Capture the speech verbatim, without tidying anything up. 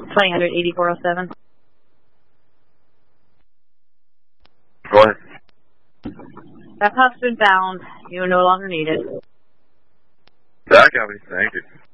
twenty hundred eighty-four oh seven. Go ahead. That puff's been found. You are no longer needed. That copy. Thank you.